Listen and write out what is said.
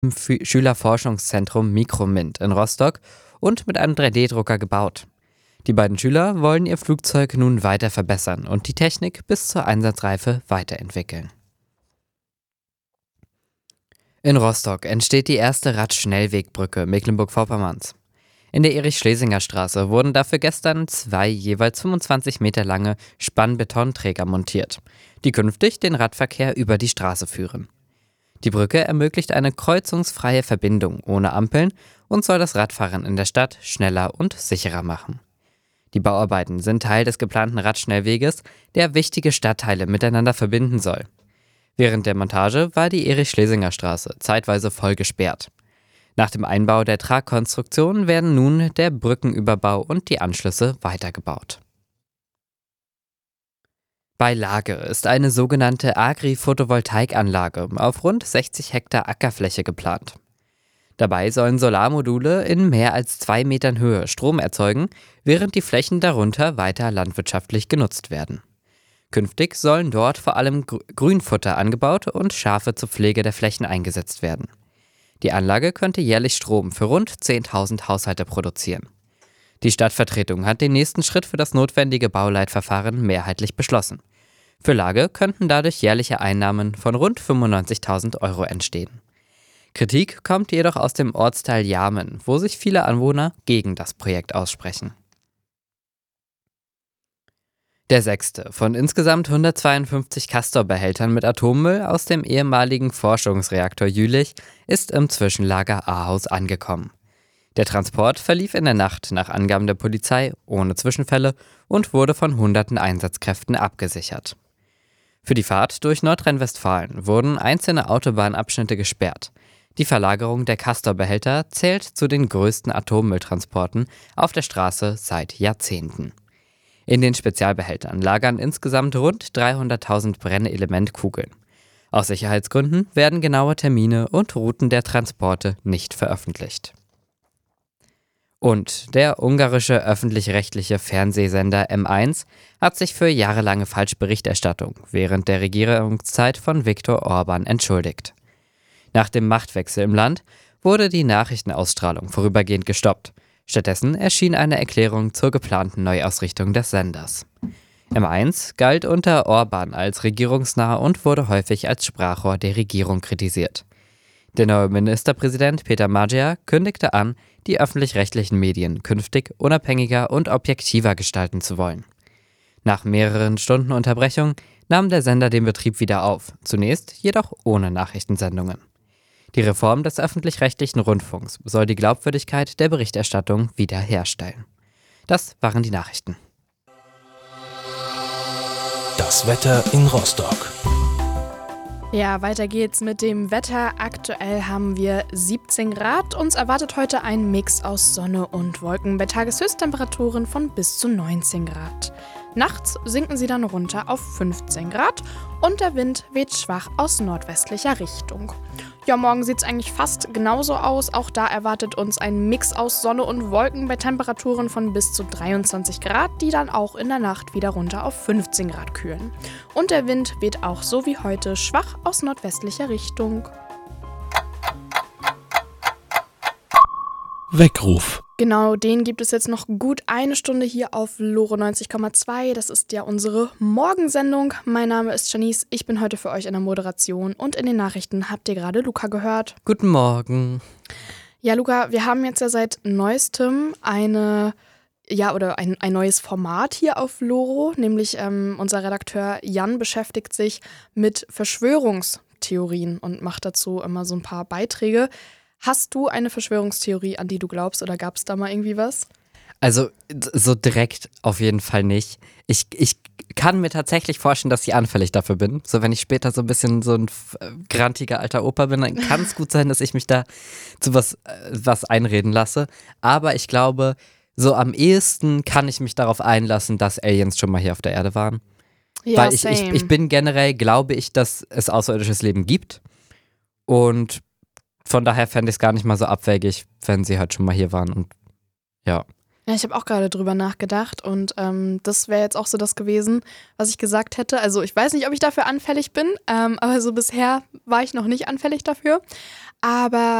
im Schülerforschungszentrum Mikromint in Rostock und mit einem 3D-Drucker gebaut. Die beiden Schüler wollen ihr Flugzeug nun weiter verbessern und die Technik bis zur Einsatzreife weiterentwickeln. In Rostock entsteht die erste Radschnellwegbrücke Mecklenburg-Vorpommerns. In der Erich-Schlesinger-Straße wurden dafür gestern 2 jeweils 25 Meter lange Spannbetonträger montiert, die künftig den Radverkehr über die Straße führen. Die Brücke ermöglicht eine kreuzungsfreie Verbindung ohne Ampeln und soll das Radfahren in der Stadt schneller und sicherer machen. Die Bauarbeiten sind Teil des geplanten Radschnellweges, der wichtige Stadtteile miteinander verbinden soll. Während der Montage war die Erich-Schlesinger-Straße zeitweise voll gesperrt. Nach dem Einbau der Tragkonstruktion werden nun der Brückenüberbau und die Anschlüsse weitergebaut. Bei Lage ist eine sogenannte Agri-Photovoltaikanlage auf rund 60 Hektar Ackerfläche geplant. Dabei sollen Solarmodule in mehr als 2 Metern Höhe Strom erzeugen, während die Flächen darunter weiter landwirtschaftlich genutzt werden. Künftig sollen dort vor allem Grünfutter angebaut und Schafe zur Pflege der Flächen eingesetzt werden. Die Anlage könnte jährlich Strom für rund 10.000 Haushalte produzieren. Die Stadtvertretung hat den nächsten Schritt für das notwendige Bauleitverfahren mehrheitlich beschlossen. Für Lage könnten dadurch jährliche Einnahmen von rund 95.000 Euro entstehen. Kritik kommt jedoch aus dem Ortsteil Jarmen, wo sich viele Anwohner gegen das Projekt aussprechen. Der 6. von insgesamt 152 Castor-Behältern mit Atommüll aus dem ehemaligen Forschungsreaktor Jülich ist im Zwischenlager Ahaus angekommen. Der Transport verlief in der Nacht nach Angaben der Polizei ohne Zwischenfälle und wurde von hunderten Einsatzkräften abgesichert. Für die Fahrt durch Nordrhein-Westfalen wurden einzelne Autobahnabschnitte gesperrt. Die Verlagerung der Castor-Behälter zählt zu den größten Atommülltransporten auf der Straße seit Jahrzehnten. In den Spezialbehältern lagern insgesamt rund 300.000 Brennelementkugeln. Aus Sicherheitsgründen werden genaue Termine und Routen der Transporte nicht veröffentlicht. Und der ungarische öffentlich-rechtliche Fernsehsender M1 hat sich für jahrelange Falschberichterstattung während der Regierungszeit von Viktor Orban entschuldigt. Nach dem Machtwechsel im Land wurde die Nachrichtenausstrahlung vorübergehend gestoppt. Stattdessen erschien eine Erklärung zur geplanten Neuausrichtung des Senders. M1 galt unter Orban als regierungsnah und wurde häufig als Sprachrohr der Regierung kritisiert. Der neue Ministerpräsident Peter Magyar kündigte an, die öffentlich-rechtlichen Medien künftig unabhängiger und objektiver gestalten zu wollen. Nach mehreren Stunden Unterbrechung nahm der Sender den Betrieb wieder auf, zunächst jedoch ohne Nachrichtensendungen. Die Reform des öffentlich-rechtlichen Rundfunks soll die Glaubwürdigkeit der Berichterstattung wiederherstellen. Das waren die Nachrichten. Das Wetter in Rostock. Ja, weiter geht's mit dem Wetter. Aktuell haben wir 17 Grad. Uns erwartet heute ein Mix aus Sonne und Wolken bei Tageshöchsttemperaturen von bis zu 19 Grad. Nachts sinken sie dann runter auf 15 Grad und der Wind weht schwach aus nordwestlicher Richtung. Ja, morgen sieht es eigentlich fast genauso aus. Auch da erwartet uns ein Mix aus Sonne und Wolken bei Temperaturen von bis zu 23 Grad, die dann auch in der Nacht wieder runter auf 15 Grad kühlen. Und der Wind weht auch so wie heute schwach aus nordwestlicher Richtung. Weckruf. Genau, den gibt es jetzt noch gut eine Stunde hier auf Loro 90,2. Das ist ja unsere Morgensendung. Mein Name ist Janice, ich bin heute für euch in der Moderation und in den Nachrichten habt ihr gerade Luca gehört. Guten Morgen. Ja, Luca, wir haben jetzt ja seit neuestem ein neues Format hier auf Loro, nämlich unser Redakteur Jan beschäftigt sich mit Verschwörungstheorien und macht dazu immer so ein paar Beiträge. Hast du eine Verschwörungstheorie, an die du glaubst, oder gab es da mal irgendwie was? Also so direkt auf jeden Fall nicht. Ich kann mir tatsächlich vorstellen, dass ich anfällig dafür bin. So, wenn ich später so ein bisschen so ein grantiger alter Opa bin, dann kann es gut sein, dass ich mich da zu was einreden lasse. Aber ich glaube, so am ehesten kann ich mich darauf einlassen, dass Aliens schon mal hier auf der Erde waren. Ja, weil ich bin generell, glaube ich, dass es außerirdisches Leben gibt. Und von daher fände ich es gar nicht mal so abwegig, wenn sie halt schon mal hier waren. Und ja. Ja, ich habe auch gerade drüber nachgedacht und das wäre jetzt auch so das gewesen, was ich gesagt hätte. Also ich weiß nicht, ob ich dafür anfällig bin, aber so bisher war ich noch nicht anfällig dafür. Aber